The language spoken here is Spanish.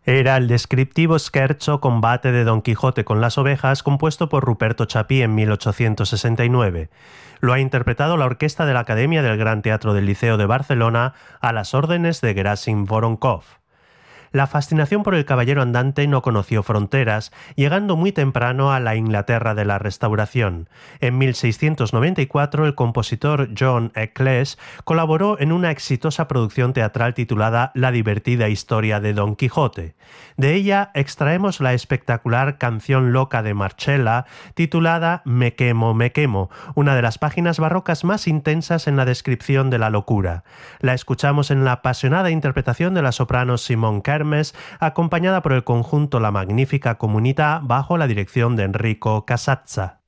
Era el descriptivo scherzo Combate de Don Quijote con las ovejas, compuesto por Ruperto Chapí en 1869. Lo ha interpretado la orquesta de la Academia del Gran Teatro del Liceo de Barcelona a las órdenes de Gerasim Voronkov. La fascinación por el caballero andante no conoció fronteras, llegando muy temprano a la Inglaterra de la Restauración. En 1694, el compositor John Eccles colaboró en una exitosa producción teatral titulada La divertida historia de Don Quijote. De ella extraemos la espectacular Canción loca de Marcella, titulada Me quemo, una de las páginas barrocas más intensas en la descripción de la locura. La escuchamos en la apasionada interpretación de la soprano Simone Kermes, acompañada por el conjunto La Magnífica Comunità bajo la dirección de Enrico Casazza.